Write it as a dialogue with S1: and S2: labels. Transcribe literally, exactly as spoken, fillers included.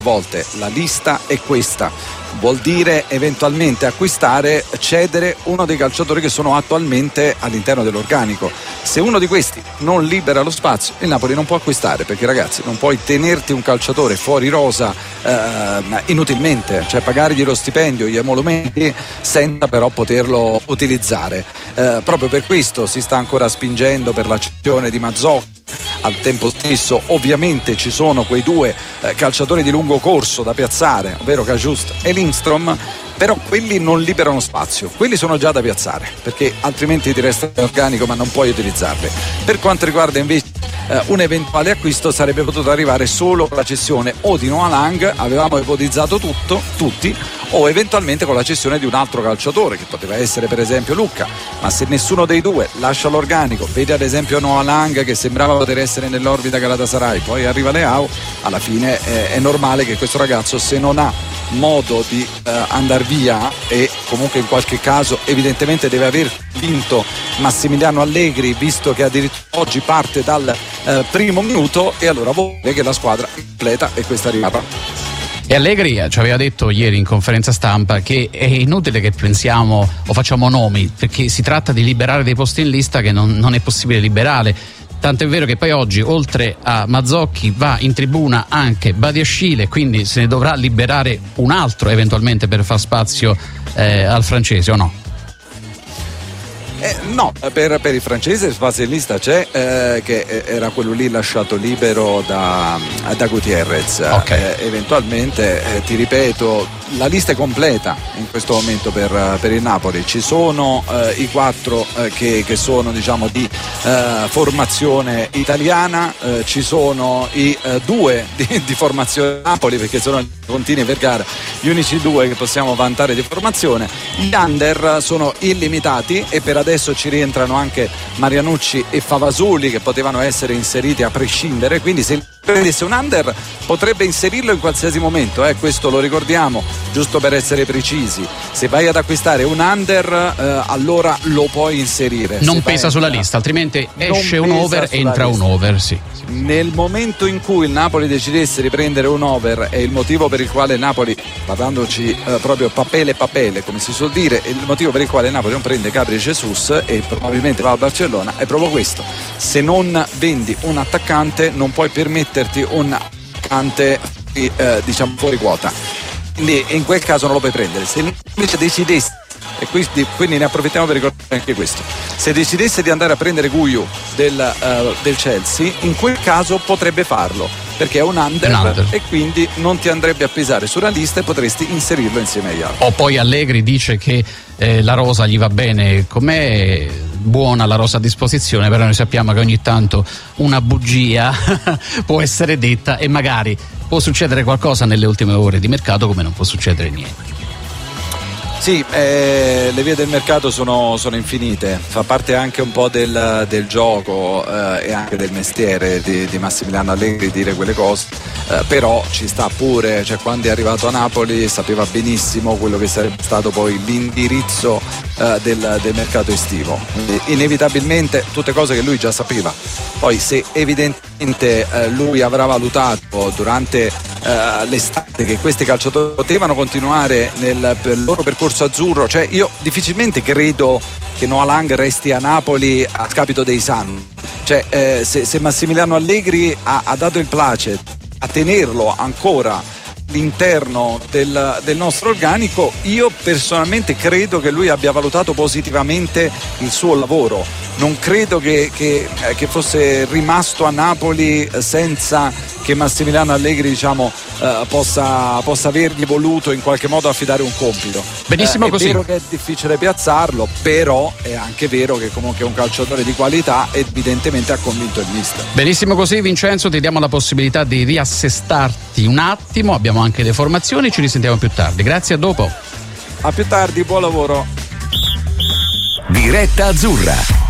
S1: volte la lista è questa, vuol dire eventualmente acquistare, cedere uno dei calciatori che sono attualmente all'interno dell'organico. Se uno di questi non libera lo spazio, il Napoli non può acquistare, perché ragazzi non puoi tenerti un calciatore fuori rosa eh, inutilmente, cioè pagargli lo stipendio, gli emolumenti senza però poterlo utilizzare. Eh, proprio per questo si sta ancora spingendo per la cessione di Mazzocchi. Al tempo stesso ovviamente ci sono quei due eh, calciatori di lungo corso da piazzare, ovvero Cajuste e Lindstrom, però quelli non liberano spazio, quelli sono già da piazzare, perché altrimenti ti resta organico ma non puoi utilizzarli. Per quanto riguarda invece eh, un eventuale acquisto, sarebbe potuto arrivare solo con la cessione o di Noah Lang, avevamo ipotizzato tutto, tutti, o eventualmente con la cessione di un altro calciatore, che poteva essere per esempio Lucca, ma se nessuno dei due lascia l'organico, vedi ad esempio Noah Lang che sembrava poter essere nell'orbita Galatasaray, poi arriva Leao, alla fine eh, è normale che questo ragazzo, se non ha modo di eh, andare via, e comunque in qualche caso evidentemente deve aver vinto Massimiliano Allegri, visto che addirittura oggi parte dal eh, primo minuto, e allora vuol dire che la squadra è completa e questa è arrivata.
S2: E Allegri ci aveva detto ieri in conferenza stampa che è inutile che pensiamo o facciamo nomi, perché si tratta di liberare dei posti in lista che non, non è possibile liberare. Tanto è vero che poi oggi, oltre a Mazzocchi, va in tribuna anche Badiashile, quindi se ne dovrà liberare un altro eventualmente per far spazio eh, al francese, o no?
S1: Eh, no, per, per il francese il spazio in lista c'è, eh, che era quello lì lasciato libero da, da Gutierrez.
S2: Okay.
S1: Eh, eventualmente, eh, ti ripeto, la lista è completa in questo momento per, per il Napoli. Ci sono eh, i quattro eh, che, che sono, diciamo, di eh, formazione italiana, eh, ci sono i eh, due di, di formazione Napoli, perché sono Contini e Vergara gli unici due che possiamo vantare di formazione. Gli under sono illimitati e per adesso ci rientrano anche Marianucci e Favasuli, che potevano essere inseriti a prescindere, quindi se prendesse un under potrebbe inserirlo in qualsiasi momento, eh, questo lo ricordiamo, giusto per essere precisi. Se vai ad acquistare un under, eh, allora lo puoi inserire.
S2: Non
S1: se
S2: pesa sulla lista, altrimenti esce un over, entra un over, sì.
S1: Nel momento in cui il Napoli decidesse di prendere un over, e il motivo per il quale il Napoli, parlandoci eh, proprio papele papele come si suol dire, il motivo per il quale il Napoli non prende Gabriel Jesus e probabilmente va al Barcellona è proprio questo: se non vendi un attaccante non puoi permetterti un attaccante eh, diciamo fuori quota, quindi in quel caso non lo puoi prendere. Se invece decidessi, e quindi, quindi ne approfittiamo per ricordare anche questo, se decidesse di andare a prendere Guiu del, uh, del Chelsea, in quel caso potrebbe farlo, perché è un under, un under e quindi non ti andrebbe a pesare sulla lista e potresti inserirlo insieme agli altri.
S2: O poi Allegri dice che eh, la rosa gli va bene com'è, buona la rosa a disposizione, però noi sappiamo che ogni tanto una bugia può essere detta e magari può succedere qualcosa nelle ultime ore di mercato, come non può succedere niente.
S1: Sì, eh, le vie del mercato sono, sono infinite, fa parte anche un po' del, del gioco eh, e anche del mestiere di, di Massimiliano Allegri dire quelle cose, eh, però ci sta pure, cioè quando è arrivato a Napoli sapeva benissimo quello che sarebbe stato poi l'indirizzo eh, del, del mercato estivo, quindi inevitabilmente tutte cose che lui già sapeva. Poi se evidentemente eh, lui avrà valutato durante eh, l'estate che questi calciatori potevano continuare nel per il loro percorso azzurro, cioè io difficilmente credo che Noah Lang resti a Napoli a scapito dei Sun, cioè eh, se, se Massimiliano Allegri ha, ha dato il placet a tenerlo ancora all'interno del, del nostro organico, io personalmente credo che lui abbia valutato positivamente il suo lavoro, non credo che, che, che fosse rimasto a Napoli senza che Massimiliano Allegri diciamo eh, possa, possa avergli voluto in qualche modo affidare un compito.
S2: Benissimo, eh,
S1: è
S2: così.
S1: È vero che è difficile piazzarlo, però è anche vero che comunque è un calciatore di qualità e evidentemente ha convinto il mister.
S2: Benissimo così, Vincenzo, ti diamo la possibilità di riassestarti un attimo, abbiamo anche le formazioni, ci risentiamo più tardi. Grazie, a dopo.
S1: A più tardi, buon lavoro.
S3: Diretta Azzurra.